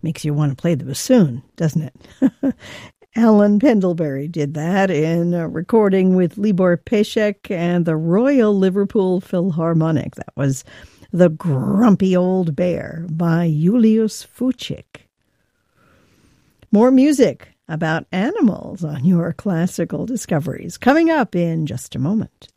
Makes you want to play the bassoon, doesn't it? Alan Pendlebury did that in a recording with Libor Pešek and the Royal Liverpool Philharmonic. That was The Grumpy Old Bear by Julius Fučík. More music about animals on your classical discoveries coming up in just a moment.